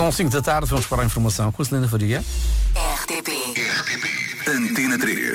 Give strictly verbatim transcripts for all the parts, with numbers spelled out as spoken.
São cinco da tarde, vamos para a informação com a Celina Faria. R T P. R T P. Antena três.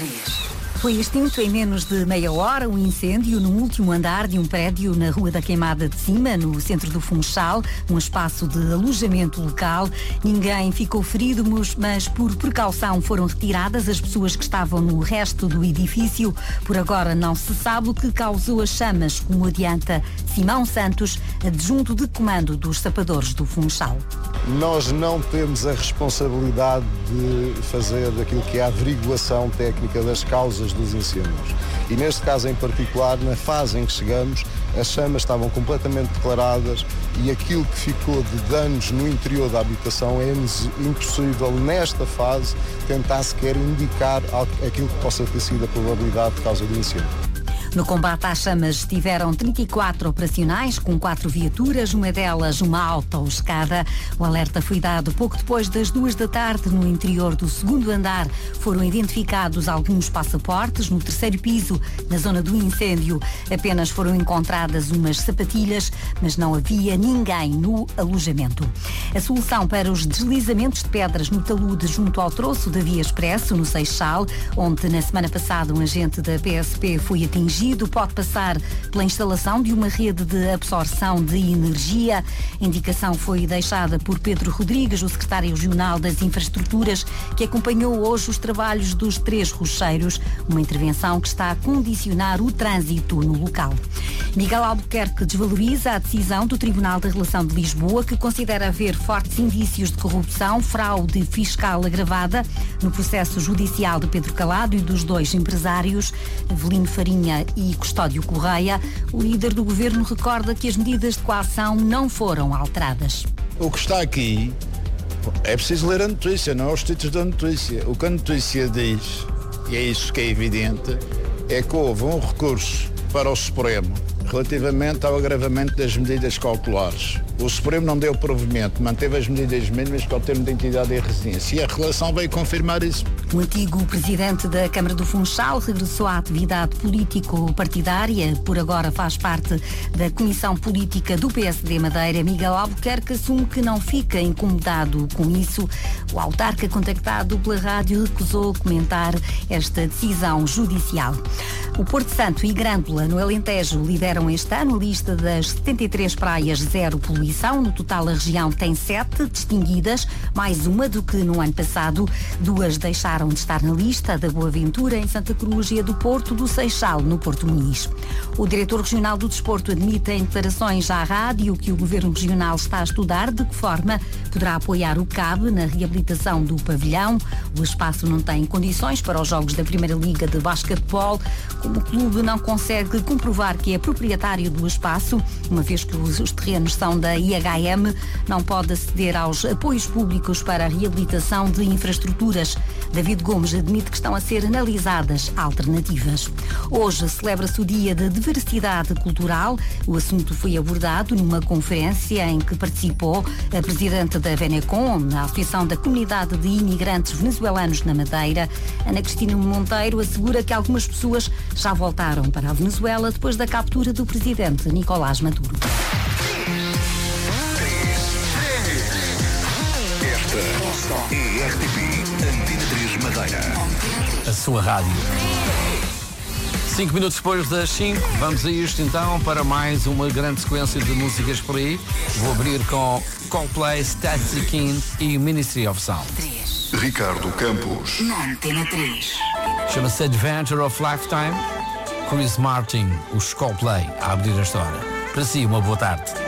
Foi extinto em menos de meia hora um incêndio no último andar de um prédio na Rua da Queimada de Cima, no centro do Funchal, um espaço de alojamento local. Ninguém ficou ferido, mas por precaução foram retiradas as pessoas que estavam no resto do edifício. Por agora não se sabe o que causou as chamas, como adianta Simão Santos, adjunto de comando dos sapadores do Funchal. Nós não temos a responsabilidade de fazer aquilo que é a averiguação técnica das causas dos incêndios. E neste caso em particular, na fase em que chegamos, as chamas estavam completamente declaradas e aquilo que ficou de danos no interior da habitação é impossível, nesta fase, tentar sequer indicar aquilo que possa ter sido a probabilidade de causa do incêndio. No combate às chamas estiveram trinta e quatro operacionais, com quatro viaturas, uma delas uma autoescada. O alerta foi dado pouco depois das duas da tarde. No interior do segundo andar foram identificados alguns passaportes. No terceiro piso, na zona do incêndio, apenas foram encontradas umas sapatilhas, mas não havia ninguém no alojamento. A solução para os deslizamentos de pedras no talude junto ao troço da Via Expresso, no Seixal, onde na semana passada um agente da P S P foi atingido, pode passar pela instalação de uma rede de absorção de energia. A indicação foi deixada por Pedro Rodrigues, o secretário regional das Infraestruturas, que acompanhou hoje os trabalhos dos três rocheiros, uma intervenção que está a condicionar o trânsito no local. Miguel Albuquerque desvaloriza a decisão do Tribunal da Relação de Lisboa, que considera haver fortes indícios de corrupção, fraude fiscal agravada no processo judicial de Pedro Calado e dos dois empresários, Avelino Farinha e Custódio Correia. O líder do governo recorda que as medidas de coação não foram alteradas. O que está aqui é preciso ler a notícia, não é os títulos da notícia. O que a notícia diz, e é isso que é evidente, é que houve um recurso para o Supremo relativamente ao agravamento das medidas cautelares. O Supremo não deu provimento, manteve as medidas mínimas para o termo de identidade e residência. E a relação veio confirmar isso. O antigo presidente da Câmara do Funchal regressou à atividade político-partidária. Por agora faz parte da Comissão Política do P S D Madeira. Miguel Albuquerque assume que não fica incomodado com isso. O autarca, contactado pela rádio, recusou comentar esta decisão judicial. O Porto Santo e Grândola, no Alentejo, lideram este ano a lista das setenta e três praias zero poluição. No total, a região tem sete distinguidas, mais uma do que no ano passado. Duas deixaram de estar na lista, a da Boa Ventura, em Santa Cruz, e a do Porto do Seixal, no Porto Muniz. O diretor regional do Desporto admite em declarações à rádio que o governo regional está a estudar de que forma poderá apoiar o C A B na reabilitação do pavilhão. O espaço não tem condições para os jogos da Primeira Liga de Basquetebol. Como o clube não consegue comprovar que é proprietário do espaço, uma vez que os, os terrenos são da I H M, não pode aceder aos apoios públicos para a reabilitação de infraestruturas. David Gomes admite que estão a ser analisadas alternativas. Hoje celebra-se o Dia da Diversidade Cultural. O assunto foi abordado numa conferência em que participou a presidente da Venecom, a Associação da Comunidade de Imigrantes Venezuelanos na Madeira. Ana Cristina Monteiro assegura que algumas pessoas já voltaram para a Venezuela depois da captura do presidente Nicolás Maduro. Esta é R T P Antena três Madeira. A sua rádio. Cinco minutos depois das cinco, vamos a isto então para mais uma grande sequência de músicas por aí. Vou abrir com Coldplay, Static King e Ministry of Sound. Ricardo Campos. Na Antena três. Chama-se Adventure of Lifetime. Chris Martin, os Coldplay, a abrir esta hora. Para si, uma boa tarde.